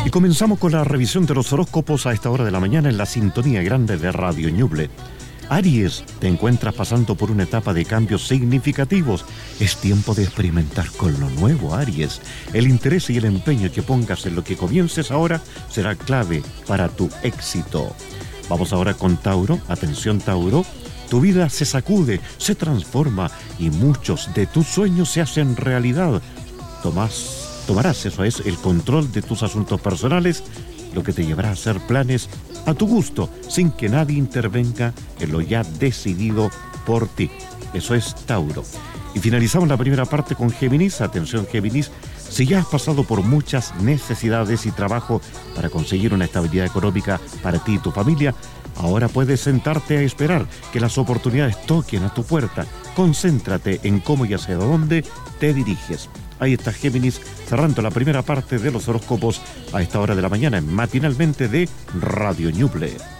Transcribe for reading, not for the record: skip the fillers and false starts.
Y comenzamos con la revisión de los horóscopos a esta hora de la mañana en la sintonía grande de Radio Ñuble. Aries, te encuentras pasando por una etapa de cambios significativos. Es tiempo de experimentar con lo nuevo, Aries. El interés y el empeño que pongas en lo que comiences ahora será clave para tu éxito. Vamos ahora con Tauro. Atención, Tauro. Tu vida se sacude, se transforma y muchos de tus sueños se hacen realidad. Tomarás, eso es, el control de tus asuntos personales, lo que te llevará a hacer planes a tu gusto, sin que nadie intervenga en lo ya decidido por ti. Eso es Tauro. Y finalizamos la primera parte con Géminis. Atención, Géminis. Si ya has pasado por muchas necesidades y trabajo para conseguir una estabilidad económica para ti y tu familia, ahora puedes sentarte a esperar que las oportunidades toquen a tu puerta. Concéntrate en cómo y hacia dónde te diriges. Ahí está Géminis, cerrando la primera parte de los horóscopos a esta hora de la mañana, matinalmente de Radio Ñuble.